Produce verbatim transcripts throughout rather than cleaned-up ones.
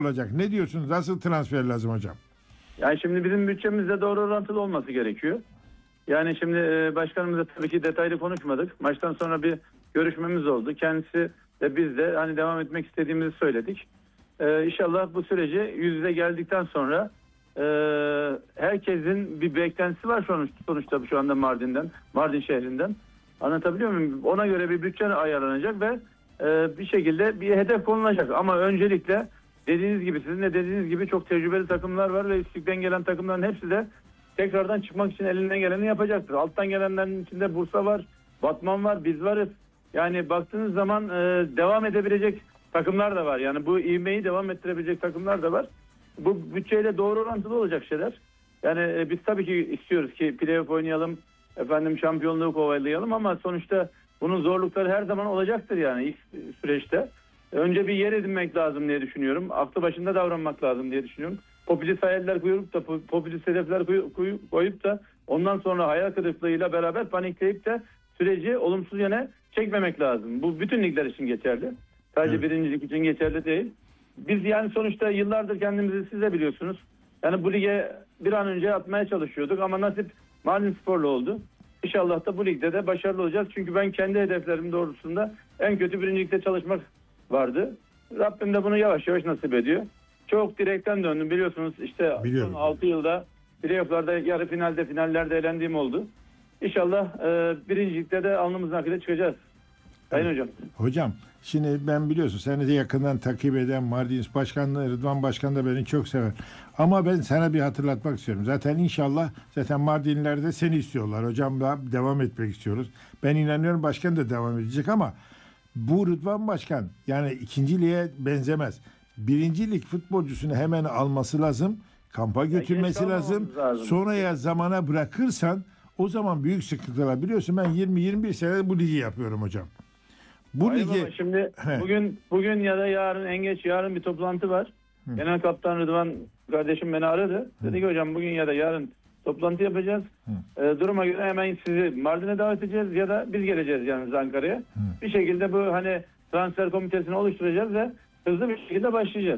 olacak. Ne diyorsunuz? Nasıl transfer lazım hocam? Yani şimdi bizim bütçemizle doğru orantılı olması gerekiyor. Yani şimdi e, başkanımızla tabii ki detaylı konuşmadık. Maçtan sonra bir görüşmemiz oldu. Kendisi de biz de hani devam etmek istediğimizi söyledik. E, İnşallah bu süreci yüz yüze geldikten sonra e, herkesin bir beklentisi var sonuç, sonuçta şu anda Mardin'den, Mardin şehrinden. Anlatabiliyor muyum? Ona göre bir bütçe ayarlanacak ve e, bir şekilde bir hedef konulacak. Ama öncelikle dediğiniz gibi, sizin de dediğiniz gibi çok tecrübeli takımlar var ve üstlükten gelen takımların hepsi de tekrardan çıkmak için elinden geleni yapacaktır. Alttan gelenlerin içinde Bursa var, Batman var, biz varız. Yani baktığınız zaman e, devam edebilecek takımlar da var. Yani bu ivmeyi devam ettirebilecek takımlar da var. Bu bütçeyle doğru orantılı olacak şeyler. Yani e, biz tabii ki istiyoruz ki playoff oynayalım, efendim şampiyonluğu kovalayalım ama sonuçta bunun zorlukları her zaman olacaktır yani ilk süreçte. Önce bir yer edinmek lazım diye düşünüyorum. Aklı başında davranmak lazım diye düşünüyorum. Popülist hayaller koyup da popülist hedefler koyup da ondan sonra hayal kırıklığıyla beraber panikleyip de süreci olumsuz yöne çekmemek lazım. Bu bütün ligler için geçerli. Sadece evet. Birincilik için geçerli değil. Biz yani sonuçta yıllardır kendimizi, siz de biliyorsunuz. Yani bu lige bir an önce atmaya çalışıyorduk ama nasip Mardinspor'la oldu. İnşallah da bu ligde de başarılı olacağız. Çünkü ben kendi hedeflerim doğrultusunda en kötü birincilikte çalışmak vardı. Rabbim de bunu yavaş yavaş nasip ediyor. Çok direkten döndüm biliyorsunuz işte Biliyorum. son altı yılda playoff'larda, yarı finalde, finallerde elendiğim oldu. İnşallah e, birincilikte de alnımızın akıyla çıkacağız. Sayın evet. hocam. Hocam şimdi ben biliyorsun seni de yakından takip eden Mardin Başkanı Rıdvan Başkan da beni çok sever. Ama ben sana bir hatırlatmak istiyorum. Zaten inşallah zaten Mardinliler de seni istiyorlar. Hocamla devam etmek istiyoruz. Ben inanıyorum başkan da devam edecek ama bu Rıdvan Başkan yani ikinciliğe benzemez. Birinci lig futbolcusunu hemen alması lazım. Kampa götürmesi lazım. lazım. Sonraya zamana bırakırsan o zaman büyük sıkıntılar. Biliyorsun ben yirmi yirmi bir sene bu ligi yapıyorum hocam. Bu Hayır ligi baba, şimdi bugün bugün ya da yarın en geç yarın bir toplantı var. Hı. Genel Kaptan Rıdvan kardeşim beni aradı. Hı. Dedi ki hocam bugün ya da yarın toplantı yapacağız. E, duruma göre hemen sizi Mardin'e davet edeceğiz ya da biz geleceğiz yani Ankara'ya. Hı. Bir şekilde bu hani transfer komitesini oluşturacağız ve hızlı bir şekilde başlayacağız.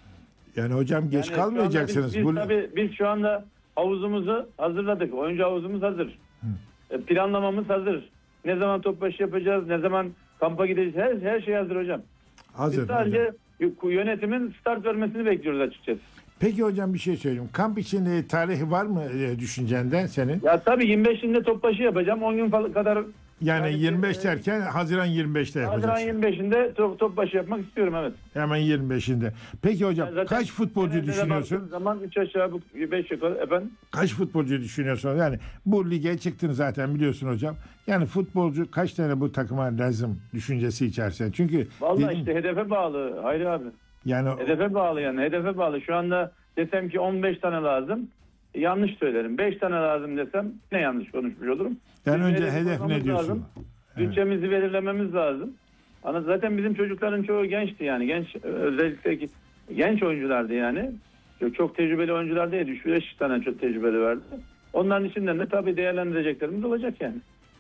Yani hocam geç yani kalmayacaksınız. Biz, biz, bu... tabii, biz şu anda havuzumuzu hazırladık. Oyuncu havuzumuz hazır. Hı. Planlamamız hazır. Ne zaman top başı yapacağız, ne zaman kampa gideceğiz. Her, her şey hazır hocam. Hazır. Biz sadece hocam. Yönetimin start vermesini bekliyoruz açıkçası. Peki hocam bir şey söyleyeyim. Kamp için e, tarihi var mı e, düşüncenden senin? Ya tabii yirmi beşinde top başı yapacağım. on gün falan kadar. Yani, yani yirmi beş derken Haziran yirmi beşte yapacaksın. Haziran yirmi beşinde top, top başı yapmak istiyorum evet. Hemen yirmi beşinde. Peki hocam yani kaç futbolcu düşünüyorsun? Zaman üç aşağı beş yukarı efendim. Kaç futbolcu düşünüyorsun? Yani bu lige çıktın zaten biliyorsun hocam. Yani futbolcu kaç tane bu takıma lazım düşüncesi içerisinde? Çünkü vallahi dedim, işte hedefe bağlı Hayri abi. Yani hedefe bağlı yani hedefe bağlı. Şu anda desem ki on beş tane lazım. Yanlış söylerim. beş tane lazım desem ne yanlış konuşmuş olurum. Yani önce hedef ne diyorsun? Evet. Bütçemizi belirlememiz lazım. Ama zaten bizim çocukların çoğu gençti yani. Genç özellikle genç oyunculardı yani. Çok tecrübeli oyuncular değil. üç beş tane çok tecrübeli vardı. Onların içinden de tabii değerlendireceklerimiz olacak yani.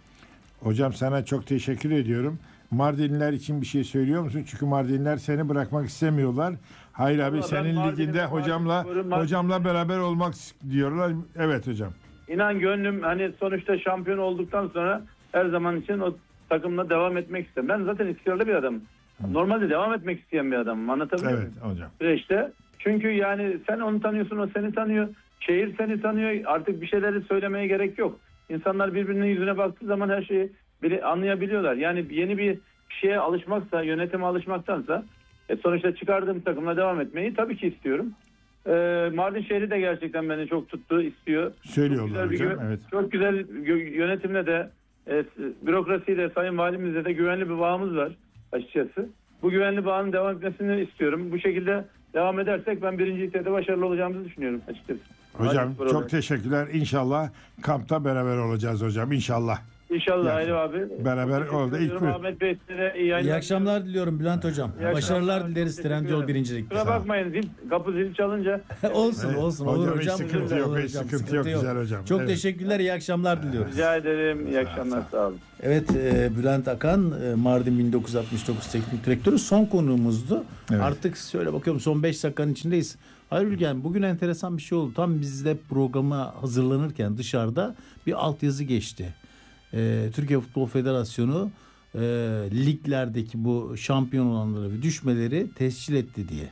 Hocam sana çok teşekkür ediyorum. Mardinliler için bir şey söylüyor musun? Çünkü Mardinliler seni bırakmak istemiyorlar. Hayır abi vallahi senin liginde hocamla Mardin, hocamla beraber olmak diyorlar. Evet hocam. İnan gönlüm hani sonuçta şampiyon olduktan sonra her zaman için o takımla devam etmek isterim. Ben zaten istikrarlı bir adamım. Hı. Normalde devam etmek isteyen bir adamım. Anlatabiliyor muyum? Evet hocam. Süreçte. Çünkü yani sen onu tanıyorsun, o seni tanıyor. Şehir seni tanıyor. Artık bir şeyleri söylemeye gerek yok. İnsanlar birbirinin yüzüne baktığı zaman her şeyi bile anlayabiliyorlar. Yani yeni bir şeye alışmaksa, yönetime alışmaktansa e sonuçta çıkardığım takımla devam etmeyi tabii ki istiyorum. E, Mardin şehri de gerçekten beni çok tuttu, istiyor. Söylüyorlar hocam, gü- evet. Çok güzel yönetimle de e, bürokrasiyle, sayın valimizle de güvenli bir bağımız var açıkçası. Bu güvenli bağın devam etmesini istiyorum. Bu şekilde devam edersek ben birinci ligde başarılı olacağımızı düşünüyorum açıkçası. Hocam çok teşekkürler. İnşallah kampta beraber olacağız hocam. İnşallah. İnşallah Yani, Ayrı abi. beraber Teşekkür oldu. İlk ediyorum. bir- Ahmet Bey size de iyi yayınlar. İyi akşamlar diliyorum Bülent Hocam. İyi akşamlar. Başarılar dileriz Teşekkür Trendyol ederim. birincilikte. Kusura bakmayın zil, kapı zili çalınca. olsun Evet. olsun Hocam olur hiç hocam. sıkıntı olur yok, hocam, hiç sıkıntı yok, güzel hocam. Çok Evet. teşekkürler, iyi akşamlar diliyoruz. Rica ederim. İyi akşamlar. Sağ olun. Evet, e, Bülent Akan, e, Mardin bin dokuz yüz altmış dokuz Teknik Direktörü son konuğumuzdu. Evet. Artık şöyle bakıyorum, son beş dakikanın içindeyiz. Hayır Ülgen, bugün enteresan bir şey oldu. Tam bizde programa hazırlanırken dışarıda bir altyazı geçti. E, Türkiye Futbol Federasyonu e, liglerdeki bu şampiyon olanları ve düşmeleri tescil etti diye.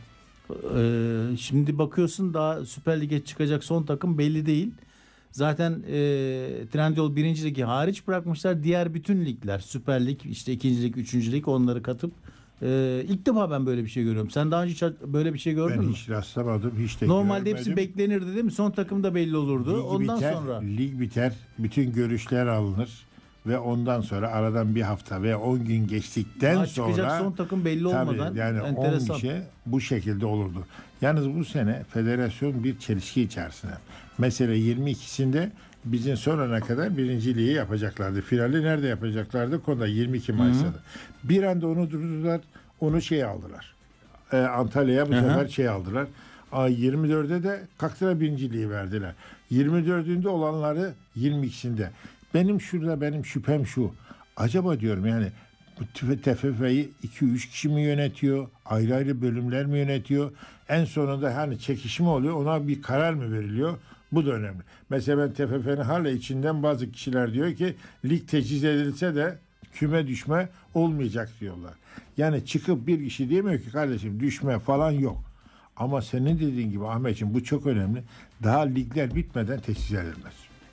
E, şimdi bakıyorsun daha Süper Lig'e çıkacak son takım belli değil. Zaten e, Trendyol birinci ligi hariç bırakmışlar. Diğer bütün ligler, Süper Lig, işte ikinci lig, üçüncü lig, onları katıp e, ilk defa ben böyle bir şey görüyorum. Sen daha önce hiç böyle bir şey gördün Ben mü? hiç rastlamadım, hiç de Normalde hepsi görmedim. beklenirdi değil mi? Son takım da belli olurdu. Lig Ondan biter, sonra lig biter, bütün görüşler alınır ve ondan sonra aradan bir hafta ve on gün geçtikten daha sonra çıkacak son takım belli olmadan tabii, yani on enteresan. kişi bu şekilde olurdu. Yalnız bu sene federasyon bir çelişki içerisinde. Mesela yirmi ikisinde bizim sonrana kadar birinciliği yapacaklardı. Finali nerede yapacaklardı? Konuda yirmi iki Mayıs'ta. Bir anda onu durdular, onu şey aldılar. Ee, Antalya'ya bu Hı hı. sefer şey aldılar. Aa, yirmi dörde de kalktıra birinciliği verdiler. yirmi dördünde olanları yirmi ikisinde. Benim şurada benim şüphem şu. Acaba diyorum yani bu T F F'yi iki üç kişi mi yönetiyor? Ayrı ayrı bölümler mi yönetiyor? En sonunda hani çekişme oluyor. Ona bir karar mı veriliyor? Bu da önemli. Mesela ben T F F'nin hala içinden bazı kişiler diyor ki lig teçhiz edilse de küme düşme olmayacak diyorlar. Yani çıkıp bir kişi diyemiyor ki kardeşim düşme falan yok. Ama senin dediğin gibi Ahmetciğim bu çok önemli. Daha ligler bitmeden teçhiz edilmez.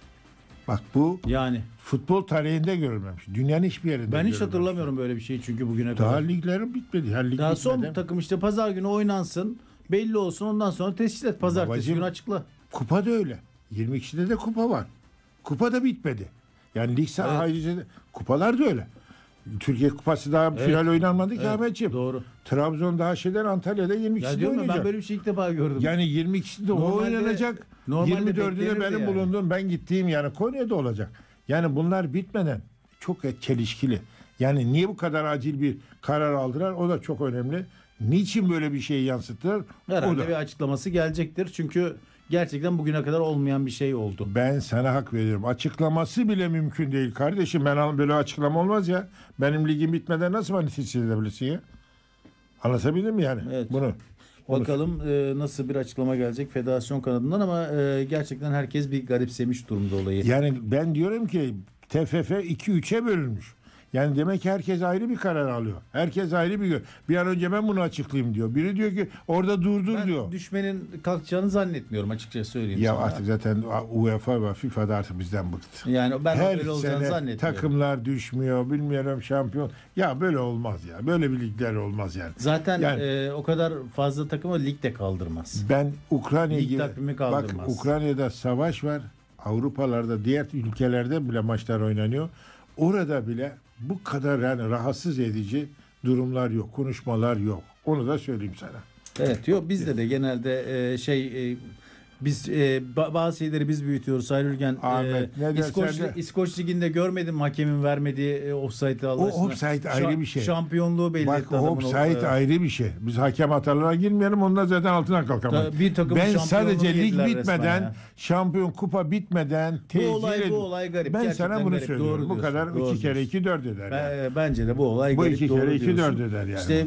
Bak bu Yani futbol tarihinde görülmemiş. Dünyanın hiçbir yerinde ben hiç görülmemiş. hatırlamıyorum böyle bir şey çünkü bugüne Daha kadar. liglerin bitmedi. Her lig Daha son bitmeden takım işte pazar günü oynansın, belli olsun, ondan sonra tescil et, pazartesi Babacığım, günü açıkla. kupa da öyle. yirmi ikisinde de kupa var. Kupa da bitmedi. Yani lig Evet. ayrıca da- kupalar da öyle. Türkiye Kupası daha Evet. final oynanmadı ki Evet, Ahmetciğim. doğru. Trabzon daha şeyden Antalya'da yirmi Ya ikisinde diyorum ya, ben oynayacak. böyle bir şey ilk defa gördüm. Yani yirmi ikisinde o Normalde- oynanacak. normalde yirmi dördünde beklenirdi benim yani. bulunduğum, ben gittiğim yani Konya'da olacak. Yani bunlar bitmeden çok çelişkili. Yani niye bu kadar acil bir karar aldılar? O da çok önemli. Niçin böyle bir şeyi yansıttılar? O Herhalde da. bir açıklaması gelecektir. Çünkü gerçekten bugüne kadar olmayan bir şey oldu. Ben sana hak veriyorum. Açıklaması bile mümkün değil kardeşim. Ben al- böyle açıklama olmaz ya. Benim ligim bitmeden nasıl bana teçhiz edebilirsin ya? Anlatabildim mi yani? Evet. Bunu. Onu- Bakalım e, nasıl bir açıklama gelecek federasyon kanadından, ama e, gerçekten herkes bir garipsemiş durumda olayı. Yani ben diyorum ki T F F iki üçe bölünmüş. Yani demek ki herkes ayrı bir karar alıyor. Herkes ayrı bir... Bir an önce ben bunu açıklayayım diyor. Biri diyor ki orada durdur Ben diyor. düşmenin kalkacağını zannetmiyorum, açıkçası söyleyeyim Ya sana. artık zaten UEFA ve FIFA'da artık bizden bıktı. Yani ben Her öyle olacağını sene zannetmiyorum. takımlar düşmüyor, bilmiyorum şampiyon. Ya böyle olmaz ya. Böyle bir ligler olmaz yani. Zaten Yani- e, o kadar fazla takımı lig de kaldırmaz. Ben Ukrayna'ya Lig gibi- takvimi bak kaldırmaz. Ukrayna'da savaş var. Avrupalarda diğer ülkelerde bile maçlar oynanıyor. Orada bile bu kadar yani rahatsız edici durumlar yok, konuşmalar yok. Onu da söyleyeyim sana. Evet, yok bizde de genelde e, şey e, biz e, ba- bazı şeyleri biz büyütüyoruz. Sayın Ülgen, Ahmet, ne dersen İskoç, de. İskoç Ligi'nde görmedim hakemin vermediği e, offside Allah O aşkına. offside ayrı bir şey. Şampiyonluğu belli Bak etti adamın. offside o, e, ayrı bir şey. Biz hakem hatalarına girmeyelim. Onlar zaten altına kalkamayız. Ta- bir takım Ben şampiyonluğu sadece lig yediler resmen bitmeden, ya. şampiyon kupa bitmeden Bu tecil olay bu edin. olay garip. Ben Gerçekten sana bunu garip. söylüyorum. Doğru Bu diyorsun, kadar doğru iki kere diyorsun. iki dört eder. Yani. Ben- bence de bu olay Bu garip. iki doğru kere iki diyorsun. dört eder yani. İşte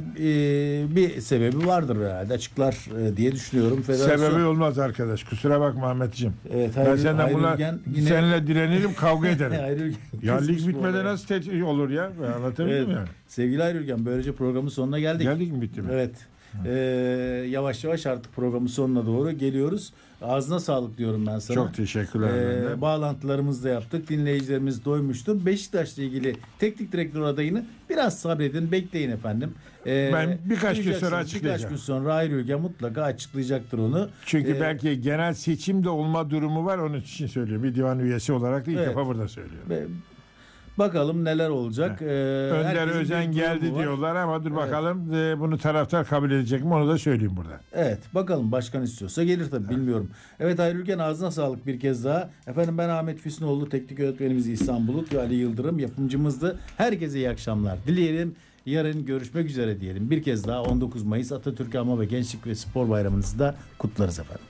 e, bir sebebi vardır herhalde, açıklar e, diye düşünüyorum. Federasyon. Sebebi olmaz arkadaş. Kusura bakma Ahmetciğim. Evet, Ben Hayri- senden Hayri bunlar Ülgen yine- seninle direnirim, kavga ederim. Hayri Ülgen Ya kızmış lig bu bitmeden olaya. nasıl te- olur ya? Ben anlatabildim Evet. mi yani? Sevgili Hayri Ülgen, böylece programın sonuna geldik. Geldik mi bitti mi? Evet. Ee, yavaş yavaş artık programın sonuna doğru geliyoruz. Ağzına sağlık diyorum ben sana. Çok teşekkürler. Ee, ben de. bağlantılarımızı da yaptık. Dinleyicilerimiz doymuştur. Beşiktaş'la ilgili teknik direktör adayını biraz sabredin, bekleyin efendim. Ee, Ben birkaç gün sonra duyacaksınız. açıklayacağım. Birkaç gün sonra Hayri Ülgen mutlaka açıklayacaktır onu. Çünkü Ee, belki genel seçim de olma durumu var. Onun için söylüyorum. Bir divan üyesi olarak da ilk Evet. defa burada söylüyorum. Ve Bakalım neler olacak. Ee, Önder herkesin Özen bir geldi durumu var. diyorlar ama dur Evet. bakalım e, bunu taraftar kabul edecek mi onu da söyleyeyim burada. Evet, bakalım başkan istiyorsa gelir tabii, bilmiyorum. Evet Hayri Ülgen, ağzına sağlık bir kez daha. Efendim ben Ahmet Füsunoğlu, teknik yönetmenimiz İhsan Bulut ve Ali Yıldırım yapımcımızdı. Herkese iyi akşamlar dileyelim. Yarın görüşmek üzere diyelim. Bir kez daha on dokuz Mayıs Atatürk Anma ve Gençlik ve Spor Bayramınızı da kutlarız efendim.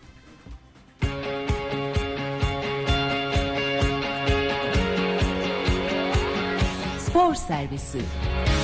Spor Servisi